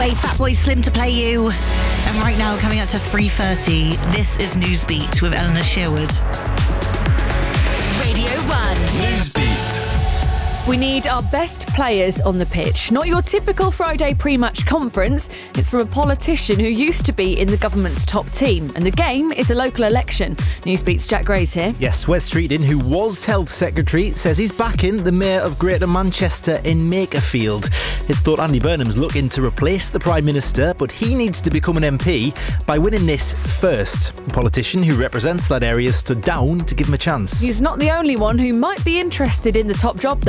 Wait, Fatboy Slim to play you. And right now, coming up to 3:30, this is Newsbeat with Eleanor Sherwood. Radio 1. Newsbeat. We need our best players on the pitch. Not your typical Friday pre-match conference. It's from a politician who used to be in the government's top team. And the game is a local election. Newsbeat's Jack Grace here. Yes, Wes Streeting, who was Health Secretary, says he's backing the Mayor of Greater Manchester in Makerfield. It's thought Andy Burnham's looking to replace the Prime Minister, but he needs to become an MP by winning this first. The politician who represents that area stood down to give him a chance. He's not the only one who might be interested in the top job,